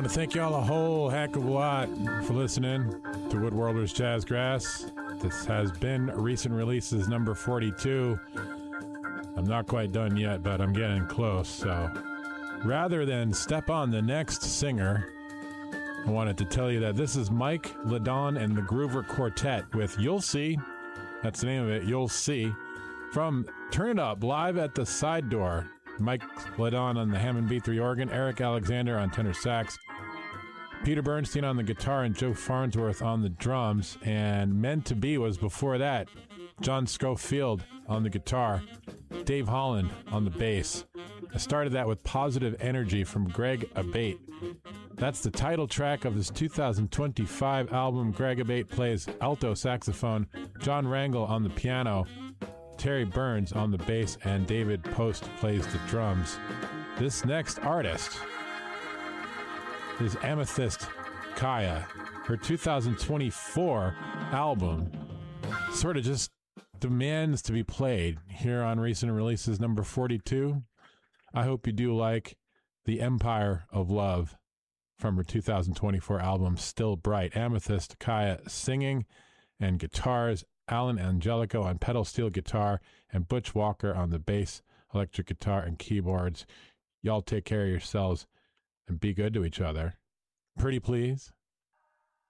want to thank y'all a whole heck of a lot for listening to Woodworlders Jazzgrass. This has been Recent Releases number 42. I'm not quite done yet, but I'm getting close. So rather than step on the next singer, I wanted to tell you that this is Mike Ladon and the Groover Quartet with You'll See. That's the name of it, You'll See. From Turn It Up, live at the Side Door. Mike Ladon on the Hammond B3 organ, Eric Alexander on tenor sax, Peter Bernstein on the guitar, and Joe Farnsworth on the drums. And Meant to Be was before that. John Schofield on the guitar, Dave Holland on the bass. I started that with Positive Energy from Greg Abate. That's the title track of his 2025 album. Greg Abate plays alto saxophone, John Rangel on the piano, Terry Burns on the bass, and David Post plays the drums. This next artist is Amethyst Kaya. Her 2024 album sort of just demands to be played here on Recent Releases number 42. I hope you do like The Empire of Love from her 2024 album, Still Bright. Amethyst Kaya singing and guitars, Alan Angelico on pedal steel guitar, and Butch Walker on the bass, electric guitar, and keyboards. Y'all take care of yourselves and be good to each other. Pretty please.